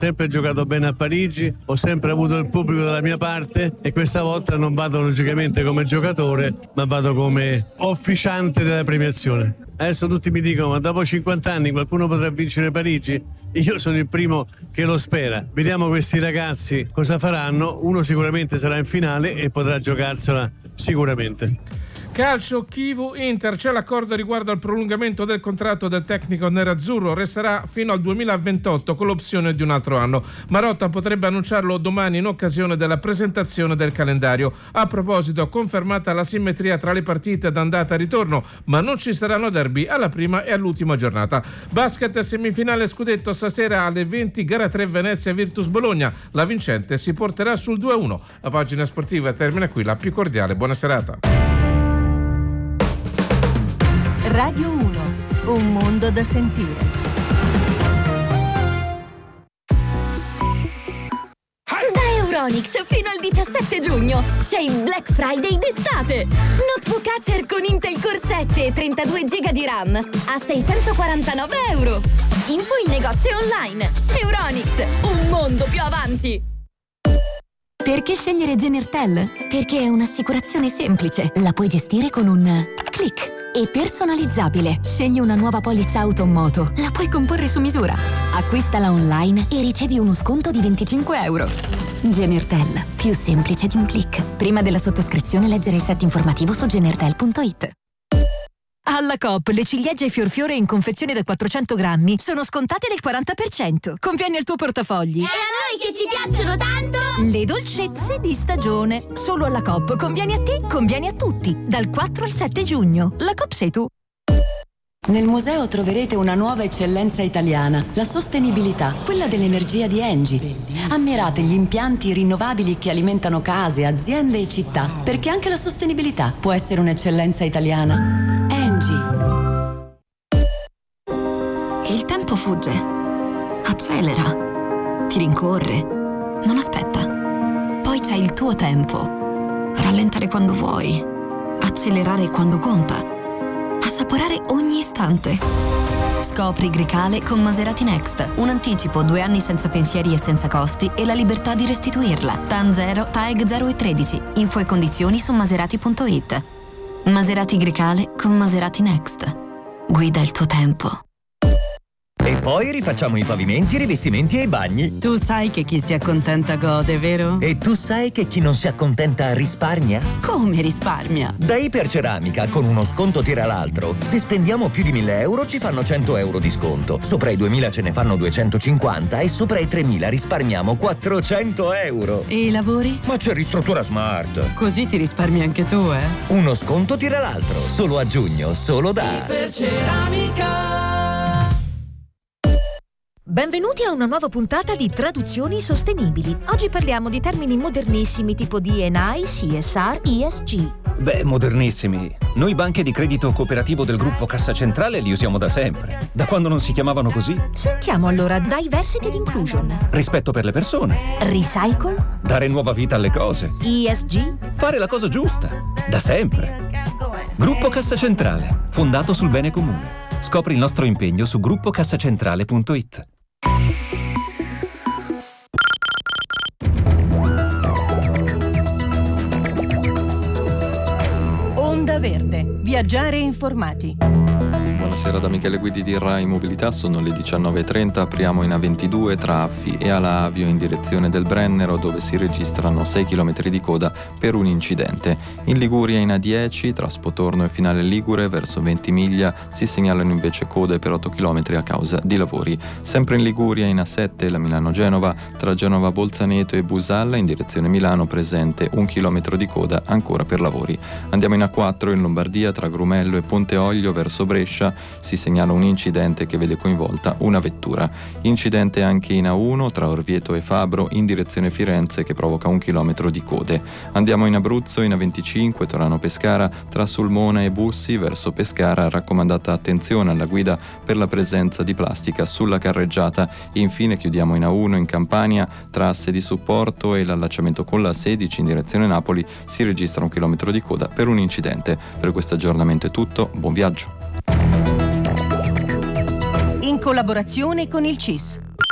sempre giocato bene a Parigi, ho sempre avuto il pubblico dalla mia parte e questa volta non vado logicamente come giocatore, ma vado come officiante della premiazione. Adesso tutti mi dicono: ma dopo 50 anni qualcuno potrà vincere Parigi? Io sono il primo che lo spera. Vediamo questi ragazzi cosa faranno. Uno sicuramente sarà in finale e potrà giocarsela sicuramente. Calcio, Kivu Inter, c'è l'accordo riguardo al prolungamento del contratto del tecnico nerazzurro, resterà fino al 2028 con l'opzione di un altro anno. Marotta potrebbe annunciarlo domani in occasione della presentazione del calendario. A proposito, confermata la simmetria tra le partite d'andata e ritorno, ma non ci saranno derby alla prima e all'ultima giornata. Basket, semifinale scudetto stasera alle 20, gara 3 Venezia Virtus Bologna, la vincente si porterà sul 2-1. La pagina sportiva termina qui, la più cordiale buona serata. Radio 1, un mondo da sentire. Da Euronics fino al 17 giugno c'è il Black Friday d'estate. Notebook Acer con Intel Core 7 e 32 GB di RAM a €649. Info in negozio online. Euronics, un mondo più avanti. Perché scegliere Genertel? Perché è un'assicurazione semplice. La puoi gestire con un click. E personalizzabile. Scegli una nuova polizza auto o moto. La puoi comporre su misura. Acquistala online e ricevi uno sconto di €25. Genertel. Più semplice di un click. Prima della sottoscrizione leggere il set informativo su genertel.it. Alla Coop le ciliegie fiorfiore in confezione da 400 grammi sono scontate del 40%. Conviene al tuo portafogli. E a noi che ci piacciono tanto! Le dolcezze di stagione. Solo alla Coop. Conviene a te, conviene a tutti. Dal 4 al 7 giugno. La Coop sei tu. Nel museo troverete una nuova eccellenza italiana, la sostenibilità, quella dell'energia di Engie. Ammirate gli impianti rinnovabili che alimentano case, aziende e città, perché anche la sostenibilità può essere un'eccellenza italiana. Engie. Il tempo fugge. Accelera. Ti rincorre. Non aspetta. Poi c'è il tuo tempo. Rallentare quando vuoi. Accelerare quando conta. Assaporare ogni istante. Scopri Grecale con Maserati Next. Un anticipo, 2 anni senza pensieri e senza costi e la libertà di restituirla. TAN 0, TAEG 0 e 13. Info e condizioni su maserati.it. Maserati Grecale con Maserati Next. Guida il tuo tempo. E poi rifacciamo i pavimenti, i rivestimenti e i bagni. Tu sai che chi si accontenta gode, vero? E tu sai che chi non si accontenta risparmia? Come risparmia? Da Iperceramica, con uno sconto tira l'altro. Se spendiamo più di 1.000 euro ci fanno €100 di sconto. Sopra i 2.000 ce ne fanno 250 e sopra i 3.000 risparmiamo €400. E i lavori? Ma c'è Ristruttura Smart. Così ti risparmi anche tu, eh? Uno sconto tira l'altro. Solo a giugno, solo da Iperceramica. Benvenuti a una nuova puntata di Traduzioni Sostenibili. Oggi parliamo di termini modernissimi tipo D&I, CSR, ESG. Beh, modernissimi. Noi banche di credito cooperativo del gruppo Cassa Centrale li usiamo da sempre. Da quando non si chiamavano così. Sentiamo allora Diversity ed Inclusion. Rispetto per le persone. Recycle. Dare nuova vita alle cose. ESG. Fare la cosa giusta. Da sempre. Gruppo Cassa Centrale, fondato sul bene comune. Scopri il nostro impegno su gruppocassacentrale.it. Onda Verde. Viaggiare informati. Buonasera da Michele Guidi di Rai Mobilità, sono le 19.30, apriamo in A22 tra Affi e Ala Avio in direzione del Brennero, dove si registrano 6 km di coda per un incidente. In Liguria in A10 tra Spotorno e Finale Ligure verso Ventimiglia si segnalano invece code per 8 km a causa di lavori. Sempre in Liguria in A7 la Milano-Genova tra Genova Bolzaneto e Busalla in direzione Milano presente 1 chilometro di coda ancora per lavori. Andiamo in A4 in Lombardia tra Grumello e Ponte Olio verso Brescia si segnala un incidente che vede coinvolta una vettura. Incidente anche in A1 tra Orvieto e Fabro in direzione Firenze che provoca 1 chilometro di code. Andiamo in Abruzzo in A25 Torano-Pescara tra Sulmona e Bussi verso Pescara, raccomandata attenzione alla guida per la presenza di plastica sulla carreggiata. Infine chiudiamo in A1 in Campania tra asse di supporto e l'allacciamento con la 16 in direzione Napoli si registra 1 chilometro di coda per un incidente. Per questo aggiornamento è tutto, buon viaggio. In collaborazione con il CIS.